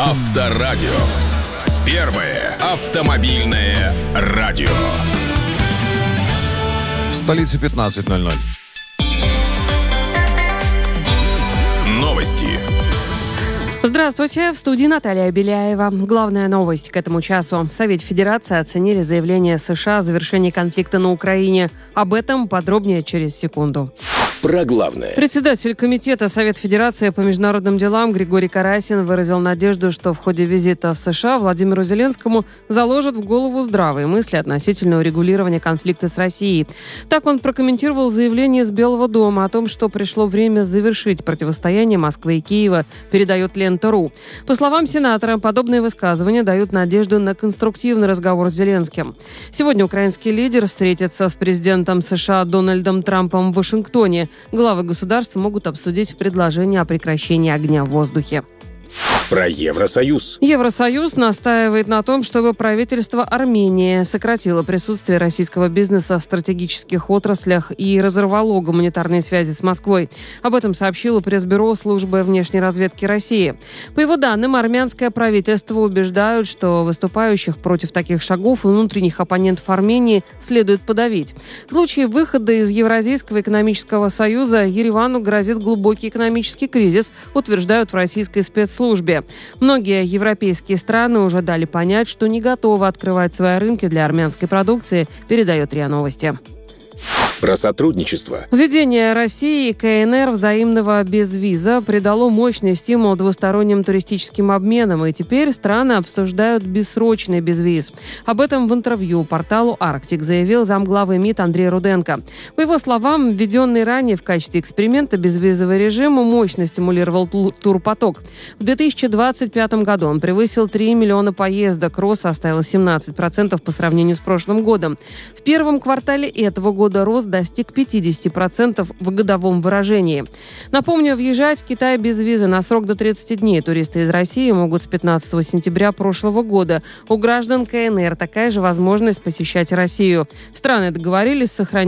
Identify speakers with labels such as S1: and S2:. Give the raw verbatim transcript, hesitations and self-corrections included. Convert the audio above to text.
S1: Авторадио. Первое автомобильное радио.
S2: В столице пятнадцать ноль ноль.
S1: Новости.
S3: Здравствуйте, в студии Наталья Беляева. Главная новость к этому часу. В Совете Федерации оценили заявление США о завершении конфликта на Украине. Об этом подробнее через секунду.
S1: Про главное.
S3: Председатель комитета Совета Федерации по международным делам Григорий Карасин выразил надежду, что в ходе визита в США Владимиру Зеленскому заложат в голову здравые мысли относительно урегулирования конфликта с Россией. Так он прокомментировал заявление из Белого дома о том, что пришло время завершить противостояние Москвы и Киева, передает Лента точка ру. По словам сенатора, подобные высказывания дают надежду на конструктивный разговор с Зеленским. Сегодня украинский лидер встретится с президентом США Дональдом Трампом в Вашингтоне. Главы государств могут обсудить предложение о прекращении огня в воздухе.
S1: Про Евросоюз.
S3: Евросоюз настаивает на том, чтобы правительство Армении сократило присутствие российского бизнеса в стратегических отраслях и разорвало гуманитарные связи с Москвой. Об этом сообщило пресс-бюро службы внешней разведки России. По его данным, армянское правительство убеждают, что выступающих против таких шагов внутренних оппонентов Армении следует подавить. В случае выхода из Евразийского экономического союза Еревану грозит глубокий экономический кризис, утверждают в российской спецслужбе. Многие европейские страны уже дали понять, что не готовы открывать свои рынки для армянской продукции, передает РИА Новости.
S1: Про сотрудничество.
S3: Введение России и КНР взаимного безвиза придало мощный стимул двусторонним туристическим обменам, и теперь страны обсуждают бессрочный безвиз. Об этом в интервью порталу «Арктик» заявил замглавы МИД Андрей Руденко. По его словам, введенный ранее в качестве эксперимента безвизовый режим мощно стимулировал турпоток. В две тысячи двадцать пятом году он превысил три миллиона поездок, рост составил семнадцать процентов по сравнению с прошлым годом. В первом квартале этого года рост достиг пятьдесят процентов в годовом выражении. Напомню, въезжать в Китай без визы на срок до тридцати дней туристы из России могут с пятнадцатого сентября прошлого года. У граждан КНР такая же возможность посещать Россию. Страны договорились сохранить